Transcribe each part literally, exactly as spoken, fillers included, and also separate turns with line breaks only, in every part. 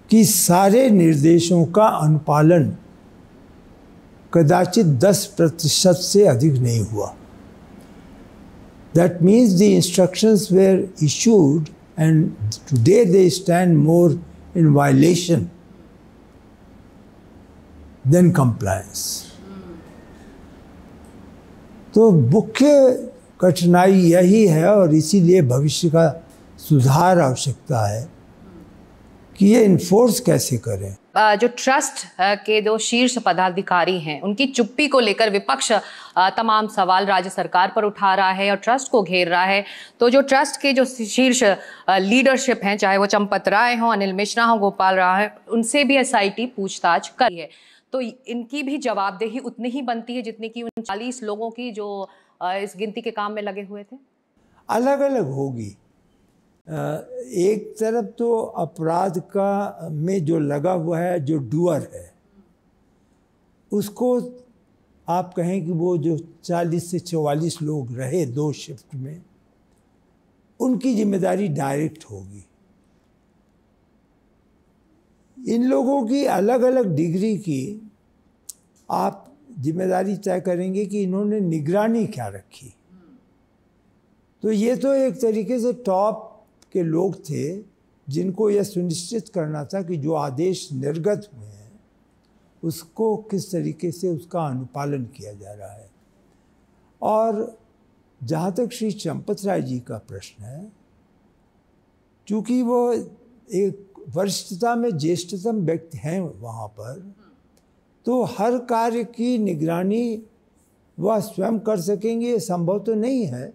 कि सारे निर्देशों का अनुपालन कदाचित दस प्रतिशत से अधिक नहीं हुआ। That means the instructions were issued and today they stand more in violation than compliance. तो मुख्य कठिनाई यही है और इसीलिए भविष्य का सुधार आवश्यकता है कि ये इन्फोर्स कैसे करें।
जो ट्रस्ट के दो शीर्ष पदाधिकारी हैं उनकी चुप्पी को लेकर विपक्ष तमाम सवाल राज्य सरकार पर उठा रहा है और ट्रस्ट को घेर रहा है। तो जो ट्रस्ट के जो शीर्ष लीडरशिप हैं, चाहे वो चंपत राय हो, अनिल मिश्रा हो, गोपाल राय, उनसे भी एसआईटी पूछताछ कर रही है। तो इनकी भी जवाबदेही उतनी ही बनती है जितनी कि उन चालीस लोगों की जो इस गिनती के काम में लगे हुए थे।
अलग अलग होगी। एक तरफ तो अपराध का में जो लगा हुआ है, जो डूअर है, उसको आप कहें कि वो जो चालीस से चौवालीस लोग रहे दो शिफ्ट में, उनकी जिम्मेदारी डायरेक्ट होगी। इन लोगों की अलग अलग डिग्री की आप जिम्मेदारी तय करेंगे कि इन्होंने निगरानी क्या रखी। तो ये तो एक तरीके से टॉप के लोग थे जिनको यह सुनिश्चित करना था कि जो आदेश निर्गत हुए हैं उसको किस तरीके से उसका अनुपालन किया जा रहा है। और जहाँ तक श्री चंपत राय जी का प्रश्न है, चूँकि वो एक वरिष्ठता में ज्येष्ठतम व्यक्ति हैं वहाँ पर, तो हर कार्य की निगरानी वह स्वयं कर सकेंगे ये संभव तो नहीं है,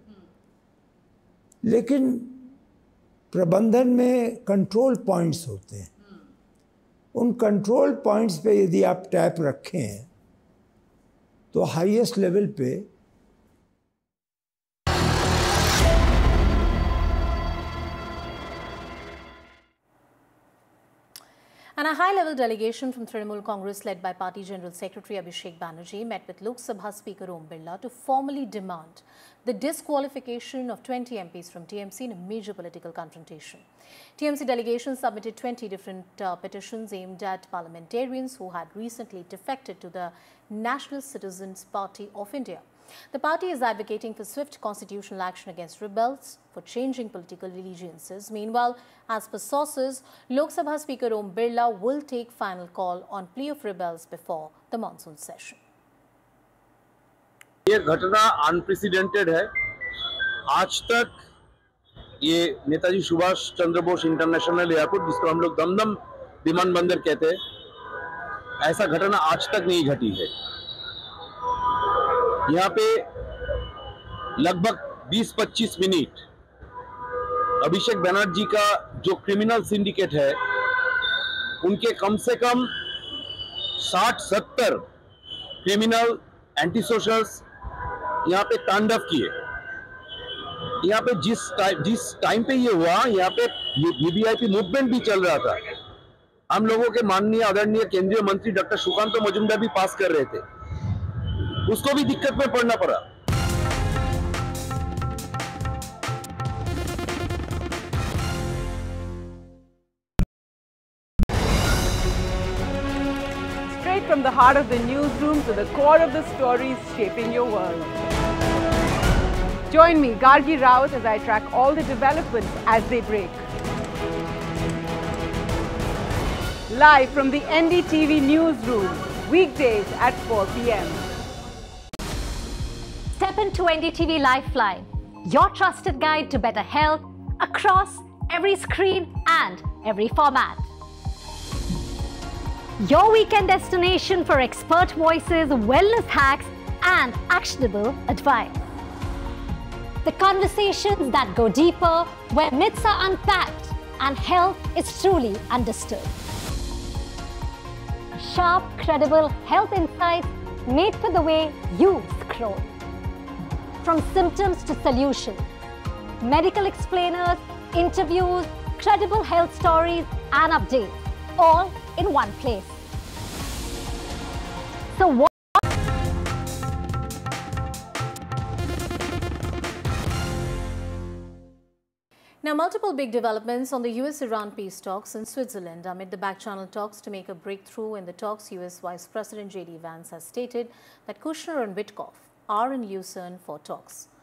लेकिन प्रबंधन में कंट्रोल पॉइंट्स होते हैं। उन कंट्रोल पॉइंट्स पे यदि आप टैप रखें तो हाईएस्ट लेवल पे
And a high-level delegation from Trinamool Congress led by Party General Secretary Abhishek Banerjee met with Lok Sabha Speaker Om Birla to formally demand the disqualification of twenty M Ps from T M C in a major political confrontation. T M C delegation submitted twenty different uh, petitions aimed at parliamentarians who had recently defected to the National Citizens Party of India. The party is advocating for swift constitutional action against rebels, for changing political allegiances. Meanwhile, as per sources, Lok Sabha Speaker Om Birla will take final call on plea of rebels before the monsoon session.
ये घटना unprecedented है। आज तक ये Netaji Subhash Chandra Bose international airport, जिसको हम लोग दमदम विमानबंदर कहते हैं, ऐसा घटना आज तक नहीं घटी है। यहाँ पे लगभग बीस पच्चीस मिनट अभिषेक बनर्जी का जो क्रिमिनल सिंडिकेट है, उनके कम से कम साठ सत्तर क्रिमिनल एंटी सोशल्स यहाँ पे तांडव किए। यहाँ पे जिस टाइम जिस टाइम पे ये हुआ, यहाँ पे वीवीआईपी मूवमेंट भी चल रहा था। हम लोगों के माननीय आदरणीय केंद्रीय मंत्री डॉक्टर सुकांत मजुमदार भी पास कर रहे थे, उसको भी दिक्कत में पड़ना पड़ा।
Straight from the heart of the newsroom to the core of the stories shaping your world. Join me, Gargi Raut, as I track all the developments as they break. Live from the N D T V newsroom, weekdays at four p m
Step into N D T V Lifeline, your trusted guide to better health across every screen and every format. Your weekend destination for expert voices, wellness hacks, and actionable advice. The conversations that go deeper, where myths are unpacked and health is truly understood. Sharp, credible health insights made for the way you scroll. From symptoms to solutions, medical explainers, interviews, credible health stories and updates, all in one place. So what?
Now, multiple big developments on the U S Iran peace talks in Switzerland. Amid the back-channel talks to make a breakthrough in the talks, U S Vice President J D Vance has stated that Kushner and Witkoff are in Lucerne for talks.